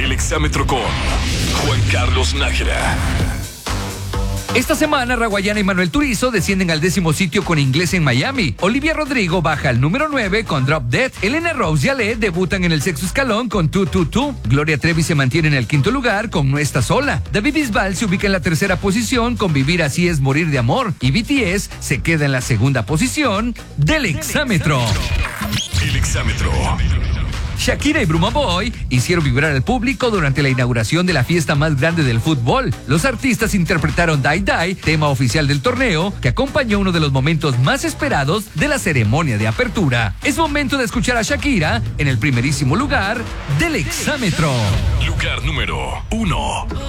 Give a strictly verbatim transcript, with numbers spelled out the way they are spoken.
El exámetro con Juan Carlos Nájera. Esta semana, Raguayana y Manuel Turizo descienden al décimo sitio con Inglés en Miami. Olivia Rodrigo baja al número nueve con Drop Dead. Elena Rose y Ale debutan en el sexto escalón con Tu Tu Tu. Gloria Trevi se mantiene en el quinto lugar con No Está Sola. David Bisbal se ubica en la tercera posición con Vivir Así Es Morir de Amor. Y B T S se queda en la segunda posición del exámetro. El exámetro. Shakira y Bruma Boy hicieron vibrar al público durante la inauguración de la fiesta más grande del fútbol. Los artistas interpretaron Die Die, tema oficial del torneo, que acompañó uno de los momentos más esperados de la ceremonia de apertura. Es momento de escuchar a Shakira en el primerísimo lugar del exámetro. Lugar número uno.